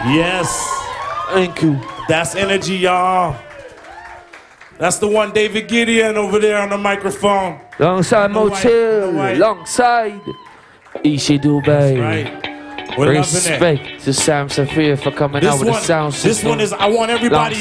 Yes. Thank you. That's energy, y'all. That's the one David Gideon over there on the microphone. Alongside Motel, alongside Ishi Dubai. Right. We're Respect to Sam Safir for coming out with the sound system. This one is, I want everybody